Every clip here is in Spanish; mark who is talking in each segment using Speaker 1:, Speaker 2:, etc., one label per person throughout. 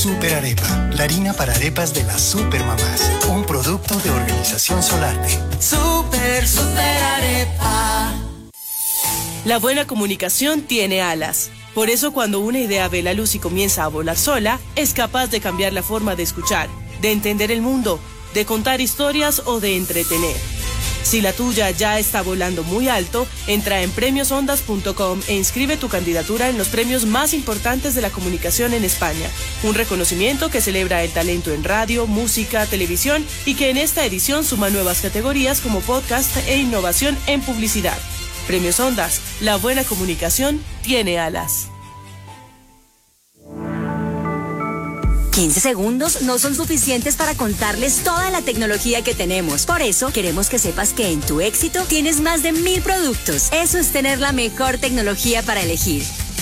Speaker 1: Super Arepa, la harina para arepas de las supermamás. Un producto de Organización Solarte.
Speaker 2: Super Arepa.
Speaker 3: La buena comunicación tiene alas. Por eso cuando una idea ve la luz y comienza a volar sola, es capaz de cambiar la forma de escuchar, de entender el mundo, de contar historias o de entretener. Si la tuya ya está volando muy alto, entra en premiosondas.com e inscribe tu candidatura en los premios más importantes de la comunicación en España. Un reconocimiento que celebra el talento en radio, música, televisión y que en esta edición suma nuevas categorías como podcast e innovación en publicidad. Premios Ondas, la buena comunicación tiene alas.
Speaker 4: 15 segundos no son suficientes para contarles toda la tecnología que tenemos. Por eso, queremos que sepas que en tu éxito tienes más de 1000 productos. Eso es tener la mejor tecnología para elegir.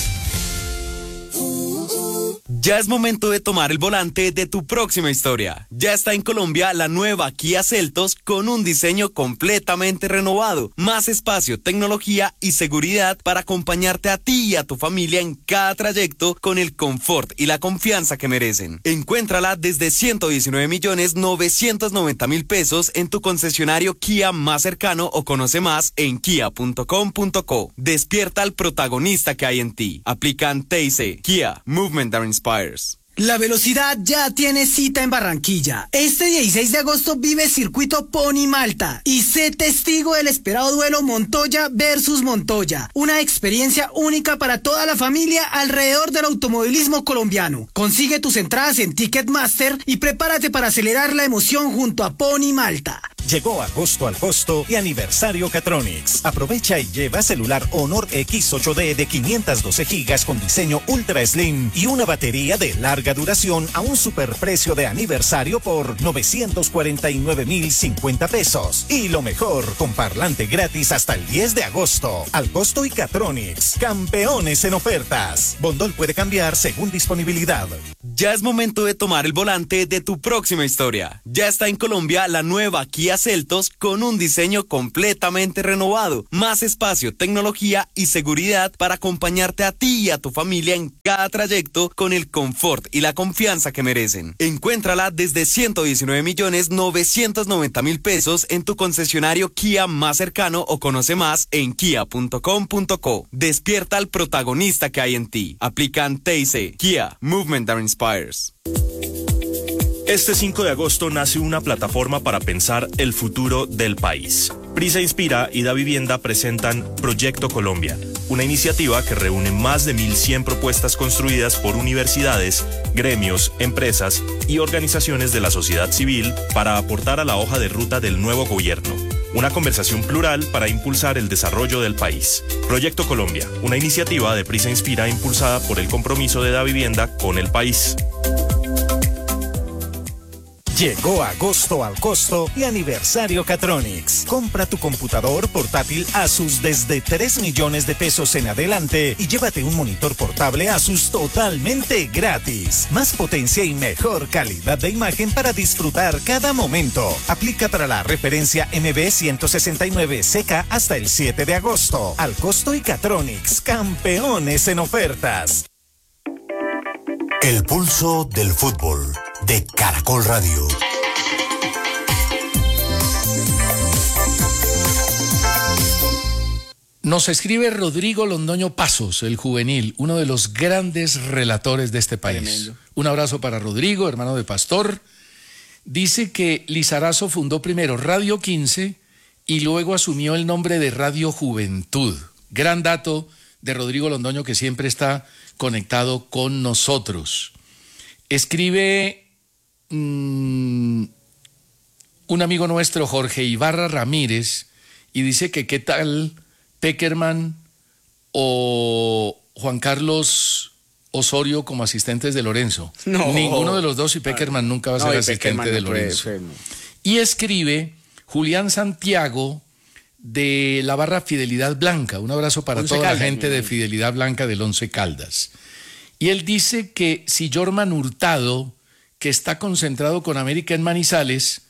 Speaker 5: Ya es momento de tomar el volante de tu próxima historia. Ya está en Colombia la nueva Kia Seltos con un diseño completamente renovado, más espacio, tecnología y seguridad para acompañarte a ti y a tu familia en cada trayecto con el confort y la confianza que merecen. Encuéntrala desde 119.990.000 pesos en tu concesionario Kia más cercano o conoce más en kia.com.co. Despierta al protagonista que hay en ti. Aplican TIC. Kia, Movement that Inspires.
Speaker 6: La velocidad ya tiene cita en Barranquilla. Este 16 de agosto vive Circuito Pony Malta y sé testigo del esperado duelo Montoya versus Montoya. Una experiencia única para toda la familia alrededor del automovilismo colombiano. Consigue tus entradas en Ticketmaster y prepárate para acelerar la emoción junto a Pony Malta.
Speaker 7: Llegó agosto al costo y aniversario Catronics. Aprovecha y lleva celular Honor X8D de 512 GB con diseño Ultra Slim y una batería de larga duración a un superprecio de aniversario por 949.050 pesos. Y lo mejor, con parlante gratis hasta el 10 de agosto. Al costo y Catronics, campeones en ofertas. Bondol puede cambiar según disponibilidad.
Speaker 5: Ya es momento de tomar el volante de tu próxima historia. Ya está en Colombia la nueva Kia Seltos con un diseño completamente renovado, más espacio, tecnología y seguridad para acompañarte a ti y a tu familia en cada trayecto con el confort y la confianza que merecen. Encuéntrala desde 119.990.000 pesos en tu concesionario Kia más cercano o conoce más en kia.com.co. Despierta al protagonista que hay en ti. Aplican TIC. Kia, Movement that Inspires.
Speaker 8: Este 5 de agosto nace una plataforma para pensar el futuro del país. Prisa Inspira y Da Vivienda presentan Proyecto Colombia, una iniciativa que reúne más de 1.100 propuestas construidas por universidades, gremios, empresas y organizaciones de la sociedad civil para aportar a la hoja de ruta del nuevo gobierno. Una conversación plural para impulsar el desarrollo del país. Proyecto Colombia, una iniciativa de Prisa Inspira impulsada por el compromiso de Da Vivienda con el país.
Speaker 7: Llegó agosto al costo y aniversario Catronics. Compra tu computador portátil Asus desde 3 millones de pesos en adelante y llévate un monitor portable Asus totalmente gratis. Más potencia y mejor calidad de imagen para disfrutar cada momento. Aplica para la referencia MB169CK hasta el 7 de agosto. Al costo y Catronics, campeones en ofertas.
Speaker 1: El pulso del fútbol de Caracol Radio.
Speaker 9: Nos escribe Rodrigo Londoño Pasos, el juvenil, uno de los grandes relatores de este país. Tremendo. Un abrazo para Rodrigo, hermano de Pastor. Dice que Lizarazo fundó primero Radio 15 y luego asumió el nombre de Radio Juventud. Gran dato de Rodrigo Londoño, que siempre está conectado con nosotros. Escribe un amigo nuestro, Jorge Ibarra Ramírez, y dice que qué tal Peckerman o Juan Carlos Osorio como asistentes de Lorenzo. No. Ninguno de los dos, y Peckerman nunca va a ser asistente de Lorenzo. Y escribe Julián Santiago de la barra Fidelidad Blanca. Un abrazo para toda la gente de Fidelidad Blanca del Once Caldas. Y él dice que si Jorman Hurtado, que está concentrado con América en Manizales,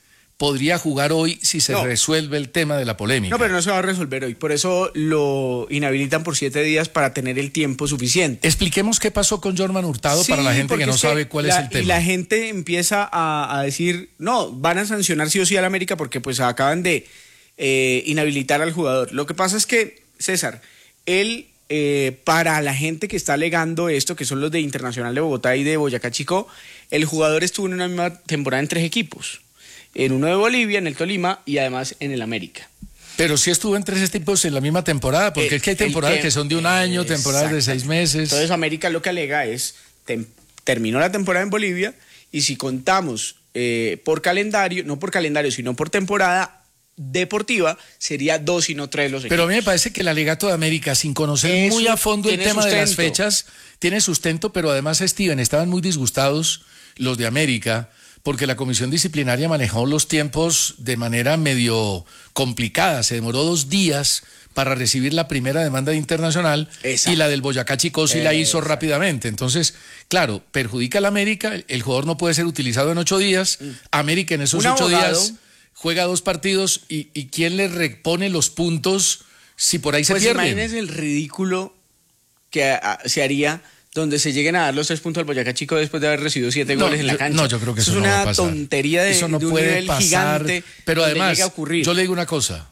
Speaker 9: podría jugar hoy si se resuelve el tema de la polémica.
Speaker 10: No, pero no se va a resolver hoy. Por eso lo inhabilitan por 7 días para tener el tiempo suficiente.
Speaker 9: Expliquemos qué pasó con Jorman Hurtado para la gente que no sabe cuál es el tema.
Speaker 10: Y la gente empieza a decir, no, van a sancionar sí o sí al América porque pues acaban de inhabilitar al jugador. Lo que pasa es que, César, él, para la gente que está alegando esto, que son los de Internacional de Bogotá y de Boyacá Chicó, el jugador estuvo en una misma temporada en 3 equipos. En uno de Bolivia, en el Tolima y además en el América.
Speaker 9: Pero sí estuvo en 3 equipos en la misma temporada, porque es que hay temporadas que son de un año, temporadas de 6 meses.
Speaker 10: Entonces América lo que alega es, terminó la temporada en Bolivia y si contamos por calendario, no por calendario, sino por temporada deportiva, sería 2 y no 3 los equipos.
Speaker 9: Pero a mí me parece que el alegato de América, sin conocer muy a fondo el tema de las fechas, tiene sustento, pero además, Steven, estaban muy disgustados los de América, porque la comisión disciplinaria manejó los tiempos de manera medio complicada. Se demoró 2 días para recibir la primera demanda de Internacional. Exacto. Y la del Boyacá Chicó sí la hizo rápidamente. Entonces, claro, perjudica a la América, el jugador no puede ser utilizado en 8 días. América en esos 8 días juega 2 partidos y ¿quién le repone los puntos si por ahí se pierden?
Speaker 10: Pues imagínense el ridículo que se haría donde se lleguen a dar los 3 puntos al Boyacá Chico después de haber recibido 7 goles en la cancha.
Speaker 9: No, yo creo que eso no va a pasar.
Speaker 10: Es una tontería
Speaker 9: eso no
Speaker 10: de un
Speaker 9: puede
Speaker 10: nivel
Speaker 9: pasar,
Speaker 10: gigante.
Speaker 9: Pero además,
Speaker 10: llega a ocurrir.
Speaker 9: Yo le digo una cosa.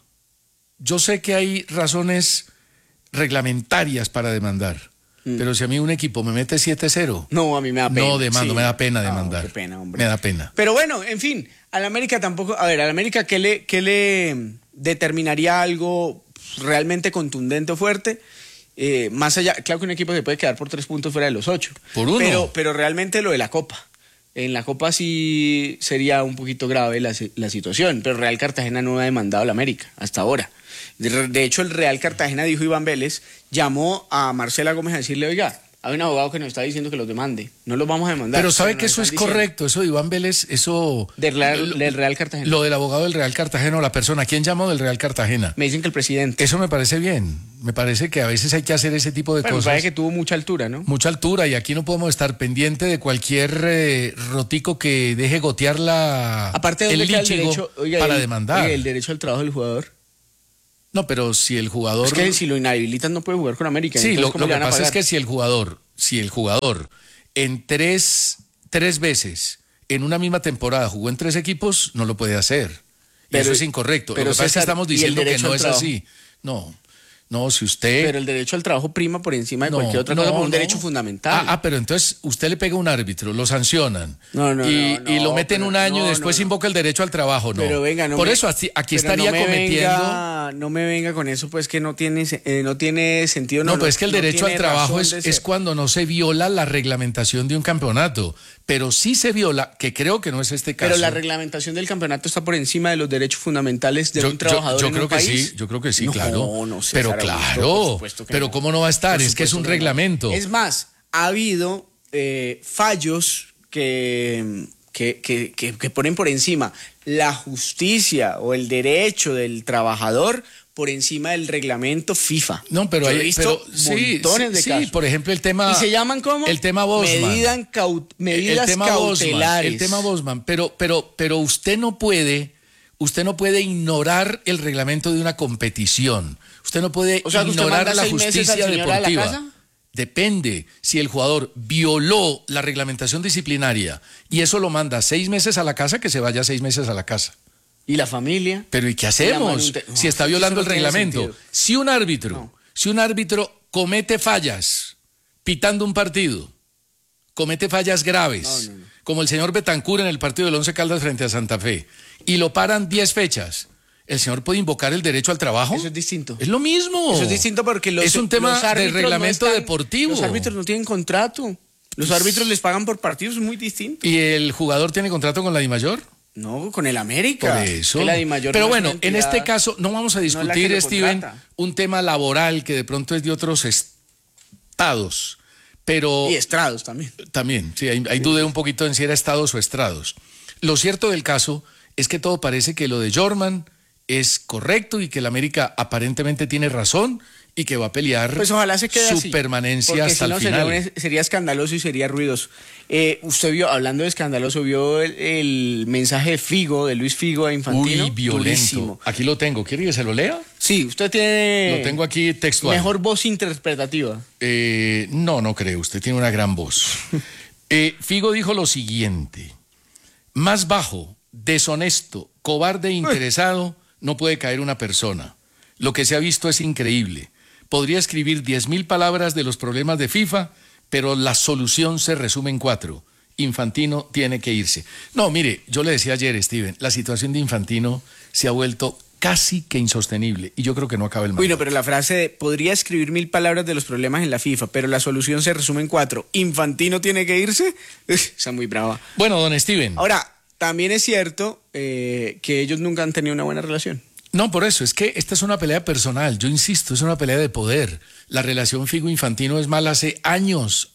Speaker 9: Yo sé que hay razones reglamentarias para demandar. Pero si a mí un equipo me mete 7-0...
Speaker 10: No, a mí me da pena.
Speaker 9: No demando, me da pena demandar.
Speaker 10: Qué pena, hombre.
Speaker 9: Me da pena.
Speaker 10: Pero bueno, en fin, al América tampoco... A ver, al América, ¿qué le determinaría algo realmente contundente o fuerte? Más allá, claro que un equipo se puede quedar por 3 puntos fuera de los 8.
Speaker 9: Por 1.
Speaker 10: Pero realmente lo de la Copa. En la Copa sí sería un poquito grave la situación, pero Real Cartagena no ha demandado a la América hasta ahora. De hecho, el Real Cartagena, dijo Iván Vélez, llamó a Marcela Gómez a decirle, oiga, hay un abogado que nos está diciendo que los demande, no los vamos a demandar.
Speaker 9: Pero sabe que eso es correcto, eso de Iván Vélez, eso...
Speaker 10: Del Real Cartagena.
Speaker 9: Lo del abogado del Real Cartagena o la persona, ¿quién llamó del Real Cartagena?
Speaker 10: Me dicen que el presidente.
Speaker 9: Eso me parece bien, me parece que a veces hay que hacer ese tipo de cosas.
Speaker 10: Me parece que tuvo mucha altura, ¿no?
Speaker 9: Mucha altura, y aquí no podemos estar pendiente de cualquier rotico que deje gotear
Speaker 10: Aparte
Speaker 9: el lichigo para demandar.
Speaker 10: El derecho al trabajo del jugador.
Speaker 9: No, pero si el jugador...
Speaker 10: Es que si lo inhabilitan no puede jugar con América.
Speaker 9: Sí, lo que pasa es que si el jugador en tres veces en una misma temporada jugó en 3 equipos, no lo puede hacer. Pero eso es incorrecto. Lo que pasa es que estamos diciendo que no es así. No, si usted...
Speaker 10: Pero el derecho al trabajo prima por encima de cualquier otra cosa, por un derecho fundamental.
Speaker 9: Pero entonces usted le pega a un árbitro, lo sancionan y lo meten un año y después invoca el derecho al trabajo, ¿no?
Speaker 10: Pero venga,
Speaker 9: por eso aquí estaría cometiendo...
Speaker 10: No me venga con eso, pues que no tiene sentido.
Speaker 9: No, pues es que el derecho al trabajo es cuando no se viola la reglamentación de un campeonato, pero sí se viola, que creo que no es este caso.
Speaker 10: Pero la reglamentación del campeonato está por encima de los derechos fundamentales de un trabajador en un país.
Speaker 9: Yo creo que sí, claro.
Speaker 10: No sé,
Speaker 9: pero claro, pero no. ¿Cómo no va a estar? Es que es un reglamento.
Speaker 10: Es más, ha habido fallos que ponen por encima la justicia o el derecho del trabajador por encima del reglamento FIFA.
Speaker 9: No, pero
Speaker 10: he visto montones de casos.
Speaker 9: Sí, por ejemplo, el tema...
Speaker 10: ¿Y se llaman cómo?
Speaker 9: El tema Bosman.
Speaker 10: Medidas cautelares.
Speaker 9: El tema Bosman. Pero usted no puede ignorar el reglamento de una competición. Usted no puede ignorar la justicia deportiva. Depende. Si el jugador violó la reglamentación disciplinaria y eso lo manda 6 meses a la casa, que se vaya 6 meses a la casa.
Speaker 10: ¿Y la familia?
Speaker 9: Pero ¿y qué hacemos si está violando el reglamento? Si un árbitro comete fallas pitando un partido, comete fallas graves, como el señor Betancur en el partido del Once Caldas frente a Santa Fe, y lo paran 10 fechas, ¿el señor puede invocar el derecho al trabajo?
Speaker 10: Eso es distinto.
Speaker 9: Es lo mismo.
Speaker 10: Eso es distinto porque
Speaker 9: es un tema de reglamento deportivo.
Speaker 10: Los árbitros no tienen contrato. Los árbitros les pagan por partidos, es muy distinto.
Speaker 9: ¿Y el jugador tiene contrato con la DIMAYOR?
Speaker 10: No, con el América.
Speaker 9: Por eso.
Speaker 10: La DIMAYOR
Speaker 9: pero bueno, en este caso no vamos a discutir, Steven, un tema laboral que de pronto es de otros estados. Pero,
Speaker 10: y estrados también.
Speaker 9: También, sí, hay dudé un poquito en si era estados o estrados. Lo cierto del caso es que todo parece que lo de Jorman es correcto y que el América aparentemente tiene razón y que va a pelear
Speaker 10: pues ojalá se quede
Speaker 9: su
Speaker 10: así,
Speaker 9: permanencia hasta el final.
Speaker 10: Sería escandaloso y sería ruidoso. Usted vio, hablando de escandaloso, vio el mensaje de Figo, de Luis Figo a Infantino.
Speaker 9: Uy, violento.
Speaker 10: Durísimo.
Speaker 9: Aquí lo tengo. ¿Quiere que se lo lea?
Speaker 10: Sí, usted tiene...
Speaker 9: Lo tengo aquí textual.
Speaker 10: Mejor voz interpretativa.
Speaker 9: No creo. Usted tiene una gran voz. Figo dijo lo siguiente. Más bajo, deshonesto, cobarde e interesado no puede caer una persona. Lo que se ha visto es increíble. Podría escribir 10.000 palabras de los problemas de FIFA, pero la solución se resume en 4. Infantino tiene que irse. No, mire, yo le decía ayer, Steven, la situación de Infantino se ha vuelto casi que insostenible y yo creo que no acaba el mandato.
Speaker 10: Bueno, pero la frase de podría escribir 1.000 palabras de los problemas en la FIFA, pero la solución se resume en 4. Infantino tiene que irse. Está muy brava.
Speaker 9: Bueno, don Steven.
Speaker 10: Ahora, también es cierto que ellos nunca han tenido una buena relación.
Speaker 9: No, por eso, es que esta es una pelea personal, yo insisto, es una pelea de poder. La relación Figo-Infantino es mala hace años.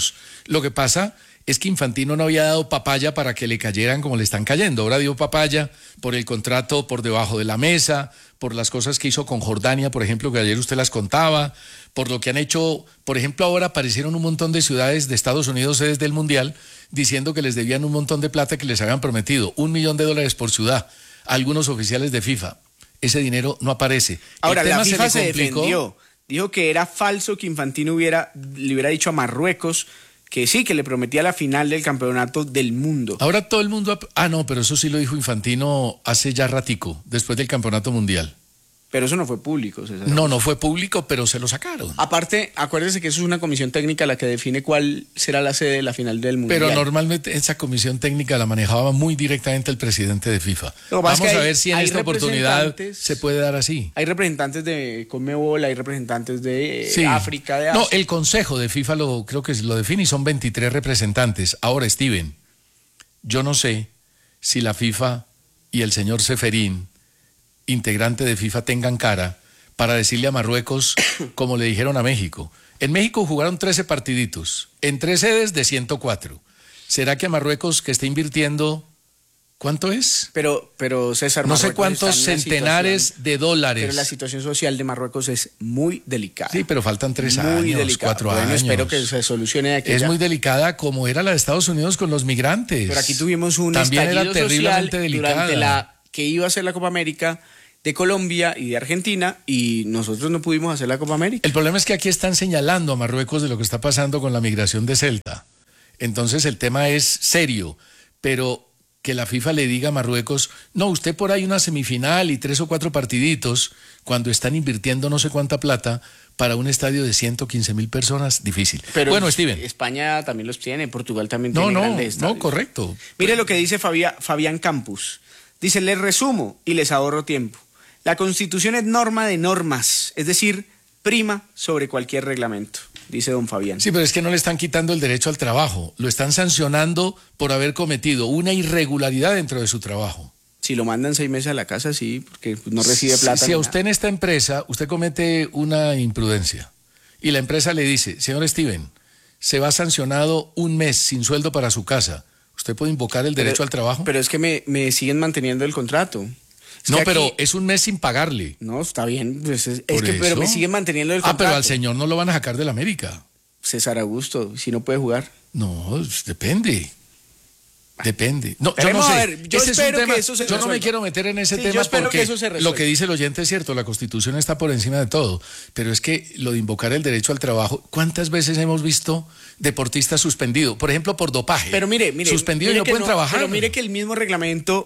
Speaker 9: Lo que pasa es que Infantino no había dado papaya para que le cayeran como le están cayendo. Ahora dio papaya por el contrato por debajo de la mesa, por las cosas que hizo con Jordania, por ejemplo, que ayer usted las contaba, por lo que han hecho, por ejemplo, ahora aparecieron un montón de ciudades de Estados Unidos desde el Mundial diciendo que les debían un montón de plata que les habían prometido, $1 millón por ciudad a algunos oficiales de FIFA. Ese dinero no aparece.
Speaker 10: Ahora, la FIFA se defendió. Dijo que era falso que Infantino le hubiera dicho a Marruecos que sí, que le prometía la final del campeonato del mundo.
Speaker 9: Ahora todo el mundo... no, pero eso sí lo dijo Infantino hace ya ratico, después del campeonato mundial.
Speaker 10: Pero eso no fue público, César.
Speaker 9: No fue público, pero se lo sacaron.
Speaker 10: Aparte, acuérdese que eso es una comisión técnica la que define cuál será la sede de la final del Mundial.
Speaker 9: Pero normalmente esa comisión técnica la manejaba muy directamente el presidente de FIFA. Vamos a ver si en esta oportunidad se puede dar así.
Speaker 10: Hay representantes de Conmebol, hay representantes de África, de Asia.
Speaker 9: No, el Consejo de FIFA creo que lo define y son 23 representantes. Ahora, Steven, yo no sé si la FIFA y el señor Seferín, integrante de FIFA, tengan cara para decirle a Marruecos como le dijeron a México. En México jugaron 13 partiditos, en 3 sedes de 104. ¿Será que a Marruecos, que está invirtiendo, cuánto es?
Speaker 10: Pero César,
Speaker 9: no sé cuántos centenares de dólares.
Speaker 10: Pero la situación social de Marruecos es muy delicada.
Speaker 9: Sí, pero faltan 3 años, 4 años.
Speaker 10: Espero que se solucione de aquí.
Speaker 9: Es muy delicada como era la de Estados Unidos con los migrantes.
Speaker 10: Pero aquí tuvimos un
Speaker 9: también
Speaker 10: estallido
Speaker 9: era terriblemente
Speaker 10: social
Speaker 9: delicada.
Speaker 10: durante que iba a ser la Copa América de Colombia y de Argentina y nosotros no pudimos hacer la Copa América.
Speaker 9: El problema es que aquí están señalando a Marruecos de lo que está pasando con la migración de Celta. Entonces el tema es serio, pero que la FIFA le diga a Marruecos, no, usted por ahí una semifinal y 3 o 4 partiditos, cuando están invirtiendo no sé cuánta plata para un estadio de 115,000 personas, difícil.
Speaker 10: Pero
Speaker 9: bueno, Steven.
Speaker 10: España también los tiene, Portugal también tiene grandes estadios.
Speaker 9: No, correcto.
Speaker 10: Mire lo que dice Fabián Campus. Dice, les resumo y les ahorro tiempo. La Constitución es norma de normas, es decir, prima sobre cualquier reglamento, dice don Fabián.
Speaker 9: Sí, pero es que no le están quitando el derecho al trabajo, lo están sancionando por haber cometido una irregularidad dentro de su trabajo.
Speaker 10: Si lo mandan 6 meses a la casa, sí, porque no recibe plata.
Speaker 9: Si a usted en esta empresa, usted comete una imprudencia y la empresa le dice, señor Steven, se va sancionado 1 mes sin sueldo para su casa, ¿usted puede invocar el derecho al trabajo?
Speaker 10: Pero es que me siguen manteniendo el contrato.
Speaker 9: Pero es 1 mes sin pagarle.
Speaker 10: No, está bien, pues pero me siguen manteniendo el contrato.
Speaker 9: Pero al señor no lo van a sacar de la América.
Speaker 10: César Augusto, si no puede jugar.
Speaker 9: No, depende. Depende. No,
Speaker 10: yo
Speaker 9: no sé.
Speaker 10: Ver, yo espero que eso se resuelva.
Speaker 9: Yo no me quiero meter en ese tema porque lo que dice el oyente es cierto, la Constitución está por encima de todo, pero es que lo de invocar el derecho al trabajo, ¿cuántas veces hemos visto deportistas suspendidos? Por ejemplo, por dopaje.
Speaker 10: Pero mire,
Speaker 9: suspendidos y no pueden trabajar.
Speaker 10: Pero mire que el mismo reglamento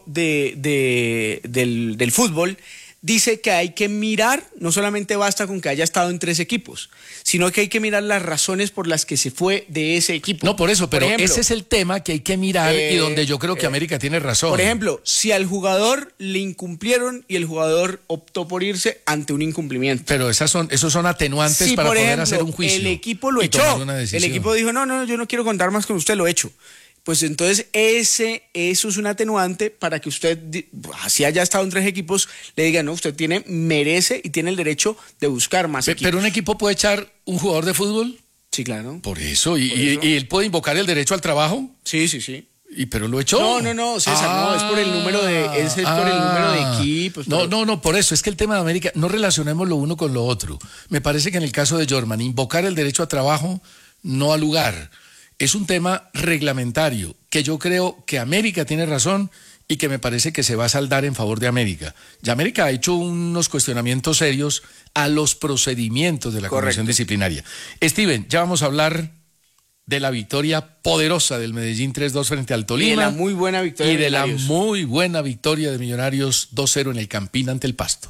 Speaker 10: del fútbol dice que hay que mirar, no solamente basta con que haya estado en 3 equipos, sino que hay que mirar las razones por las que se fue de ese equipo.
Speaker 9: No, por eso, pero ese es el tema que hay que mirar y donde yo creo que América tiene razón.
Speaker 10: Por ejemplo, si al jugador le incumplieron y el jugador optó por irse ante un incumplimiento.
Speaker 9: Pero esos son atenuantes para poder hacer un juicio.
Speaker 10: El equipo lo echó. El equipo dijo, no, yo no quiero contar más con usted, lo echo. Pues entonces eso es un atenuante para que usted, si haya estado en 3 equipos, le diga, no, usted merece y tiene el derecho de buscar más equipos.
Speaker 9: ¿Pero un equipo puede echar un jugador de fútbol?
Speaker 10: Sí, claro.
Speaker 9: Por eso. ¿Y él puede invocar el derecho al trabajo?
Speaker 10: Sí.
Speaker 9: Pero lo echó.
Speaker 10: No, César, es por el número de equipos.
Speaker 9: No, por eso, es que el tema de América, no relacionemos lo uno con lo otro. Me parece que en el caso de Jorman, invocar el derecho a trabajo no ha lugar. Es un tema reglamentario, que yo creo que América tiene razón y que me parece que se va a saldar en favor de América. Ya América ha hecho unos cuestionamientos serios a los procedimientos de la Comisión Disciplinaria. Steven, ya vamos a hablar de la victoria poderosa del Medellín 3-2 frente al Tolima.
Speaker 10: Y de la muy buena victoria
Speaker 9: de la muy buena victoria de Millonarios 2-0 en el Campín ante el Pasto.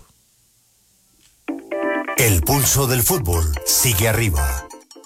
Speaker 11: El pulso del fútbol sigue arriba.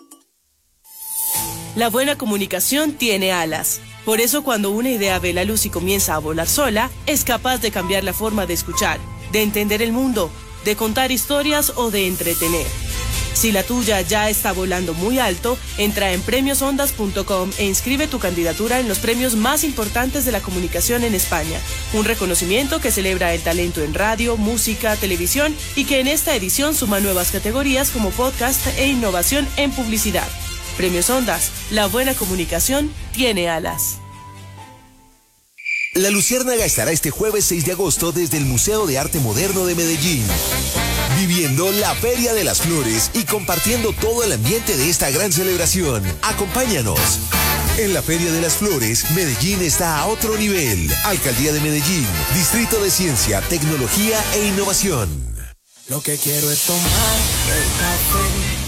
Speaker 3: La buena comunicación tiene alas. Por eso cuando una idea ve la luz y comienza a volar sola, es capaz de cambiar la forma de escuchar, de entender el mundo, de contar historias o de entretener. Si la tuya ya está volando muy alto, entra en premiosondas.com e inscribe tu candidatura en los premios más importantes de la comunicación en España. Un reconocimiento que celebra el talento en radio, música, televisión y que en esta edición suma nuevas categorías como podcast e innovación en publicidad. Premios Ondas, la buena comunicación tiene alas.
Speaker 12: La Luciérnaga estará este jueves 6 de agosto desde el Museo de Arte Moderno de Medellín, viviendo la Feria de las Flores y compartiendo todo el ambiente de esta gran celebración. Acompáñanos. En la Feria de las Flores, Medellín está a otro nivel. Alcaldía de Medellín, Distrito de Ciencia, Tecnología e Innovación.
Speaker 2: Lo que quiero es tomar el café